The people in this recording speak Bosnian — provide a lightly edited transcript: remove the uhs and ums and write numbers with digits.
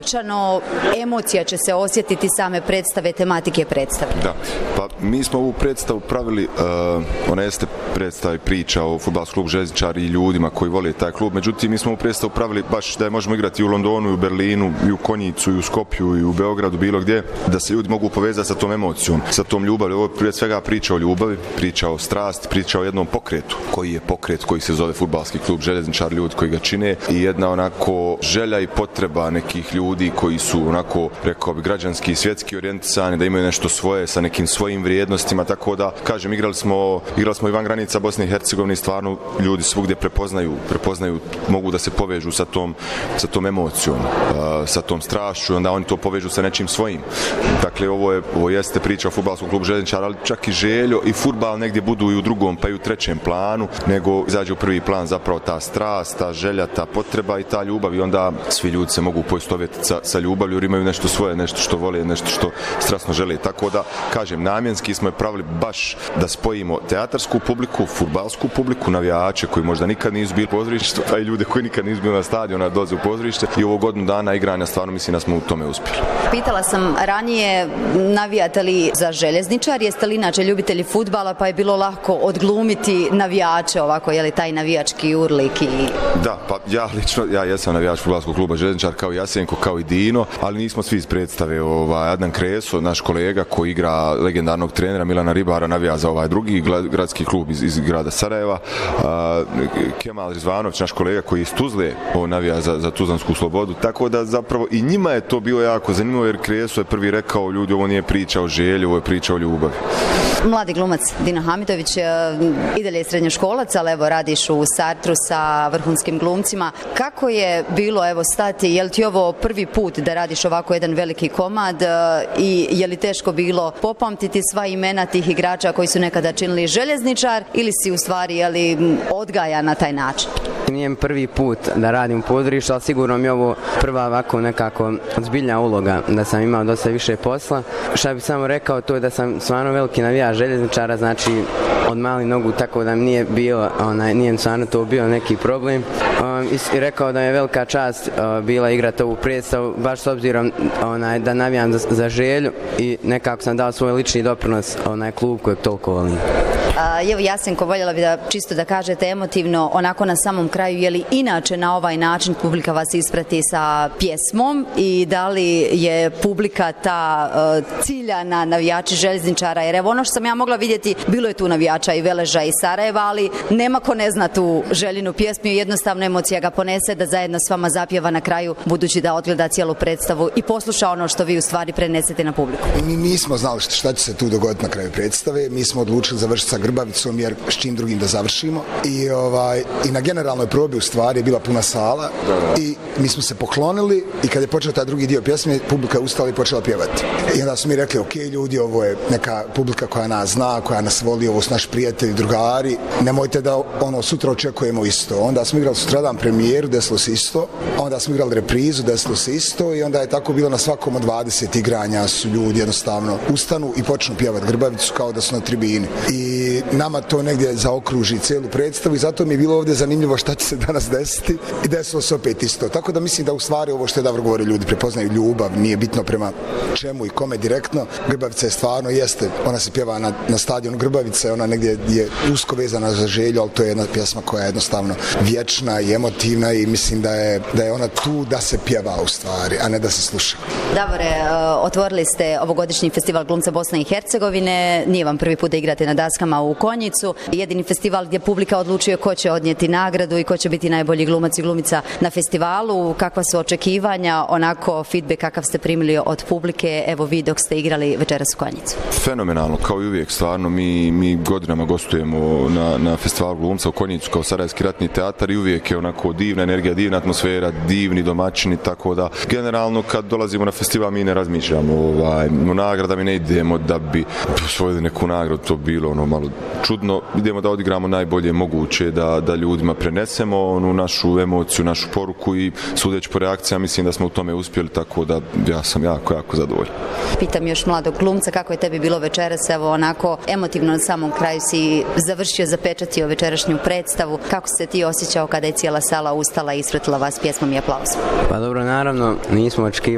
Emocija će se osjetiti same predstave, tematike predstave. Da, pa mi smo ovu predstavu pravili, ona jeste predstava i priča o fudbalskom klubu Željezničari i ljudima koji vole taj klub, međutim mi smo ovu predstavu pravili baš da je možemo igrati i u Londonu, i u Berlinu, i u Konjicu, i u Skopju, i u Beogradu, bilo gdje, da se ljudi mogu povezati sa tom emocijom, sa tom ljubavlju. Ovo je prije svega priča o ljubavi, priča o strasti, priča o jednom pokretu, koji je pokret koji se zove fudbalski klub Željezničari, ljudi koji ga čine, i jedna onako želja i potreba nekih ljudi koji su onako, rekao bi, građanski i svjetski orijentisani, da imaju nešto svoje sa nekim svojim vrijednostima, tako da, kažem, igrali smo i van granica Bosne i Hercegovine i stvarno ljudi svugdje prepoznaju, mogu da se povežu sa tom emocijom, sa tom strašću, onda oni to povežu sa nečim svojim. Dakle, ovo jeste priča o fudbalskom klubu Željezničara, ali čak i Željo i fudbal negdje budu i u drugom pa i u trećem planu, nego izađe u prvi plan zapravo ta strast, ta želja, ta potreba i ta ljubav, i onda svi ljudi se mogu poistovjetiti sa ljubavlju jer imaju nešto svoje, nešto što vole, nešto što strasno žele. Tako da, kažem, namjenski smo je pravili baš da spojimo teatarsku publiku, fudbalsku publiku, navijače koji možda nikad nisu bili u pozorištu, a i ljude koji nikad nisu bili na stadionu, dolaze u pozorište, i ovo godinu dana igranja stvarno mislim da smo u tome uspjeli. Pitala sam ranije, navijate li za Željezničar, jeste li inače ljubitelji fudbala, pa je bilo lako odglumiti navijače ovako, je li taj navijački urlik? Da, pa ja jesam navijač fudbalskog kluba Željezničar, kao i Jasenko, kao i Dino, ali nismo svi iz predstave. Adnan Kreso, naš kolega koji igra legendarnog trenera Milana Ribara, navija za ovaj drugi gradski klub iz grada Sarajeva. Kemal Rizvanović, naš kolega koji je iz Tuzle, on navija za Tuzlansku Slobodu, tako da zapravo i njima je to bilo jako zanimljivo jer Kreso je prvi rekao, ljudi, ovo nije priča o želji, ovo je priča o ljubavi. Mladi glumac Dino Hamidović, i dalje je srednjoškolac, ali evo radiš u Sartru sa vrhunskim glumcima. Kako je bilo stati, je li ti ovo prvi put da radiš ovako jedan veliki komad i je li teško bilo popamtiti sva imena tih igrača koji su nekada činili Željezničar, ili si u stvari odgaja na taj način? Nije prvi put da radim u pozorištu, ali sigurno mi je ovo prva ovako nekako ozbiljna uloga, da sam imao dosta više posla. Šta bih samo rekao, to je da sam stvarno veliki navijač Željezničara, znači od malih nogu, tako da mi nije stvarno to bio neki problem. I rekao da mi je velika čast bila igrati ovu predstavu, baš s obzirom da navijam za Želju i nekako sam dao svoj lični doprinos klub kojeg toliko volim. Evo, Jasenko, voljela bi da čisto da kažete emotivno, onako na samom kraju, je li inače na ovaj način publika vas isprati sa pjesmom i da li je publika ta ciljana navijači Željezničara, jer evo ono što sam ja mogla vidjeti, bilo je tu navijača i Veleža i Sarajeva, ali nema ko ne zna tu Željinu pjesmu i jednostavno emocija ga ponese da zajedno s vama zapjeva na kraju, budući da odgleda cijelu predstavu i posluša ono što vi u stvari prenesete na publiku. Mi nismo znali šta će se tu dogoditi na kraju predstave, mi smo odlučili završiti sa Grbavicom jer s čim drugim da završimo i na generalnoj probi u stvari je bila puna sala i mi smo se poklonili i kad je počeo taj drugi dio pjesme, publika je ustala i počela pjevati. I onda su mi rekli, ok ljudi, ovo je neka publika koja nas zna, koja nas voli, ovo su naši prijatelji, drugari, nemojte da sutra očekujemo isto. Onda smo igrali sutradan premijeru, desilo se isto, onda smo igrali reprizu, desilo se isto, i onda je tako bilo na svakom od 20 igranja su ljudi jednostavno ustanu i počnu pjevati Grbavicu kao da su na tribini. I nama to negdje zaokruži cijelu predstavu i zato mi je bilo ovdje zanimljivo šta će se danas desiti i desilo se opet isto. Tako da mislim da u stvari ovo što je Davor govorio, ljudi prepoznaju ljubav, nije bitno prema čemu i kome direktno. Grbavica je stvarno jeste, ona se pjeva na stadionu Grbavice, ona negdje je usko vezana za Želju, ali to je jedna pjesma koja je jednostavno vječna i emotivna i mislim da je ona tu da se pjeva u stvari, a ne da se sluša. Davore, otvorili ste ovogodišnji festival glumca Bosne i Hercegovine, nije vam prvi put da igrate na daskama u Konjicu, jedini festival gdje publika odlučuje ko će odnijeti nagradu i ko će biti najbolji glumac i glumica na festivalu. Kakva su očekivanja, onako feedback kakav ste primili od publike, evo vi dok ste igrali večeras u Konjicu? Fenomenalno, kao i uvijek, stvarno mi godinama gostujemo na festivalu glumca u Konjicu kao Sarajevski ratni teatar i uvijek je onako divna energija, divna atmosfera, divni domaćini, tako da generalno kad dolazimo na festival mi ne razmišljamo o nagradama i ne idemo da bi osvojili neku nagradu, to bilo malo čudno, idemo da odigramo najbolje moguće, da ljudima prenesemo našu emociju, našu poruku i sudeći po reakcijama mislim da smo u tome uspjeli, tako da ja sam jako zadovoljan. Pitam još mladog glumca, kako je tebi bilo večeras, evo onako emotivno na samom kraju si završio, zapečatio večerašnju predstavu, kako se ti osjećao kada je cijela sala ustala i ispratila vas pjesmom i aplauzom? Pa dobro, naravno, nismo očekivali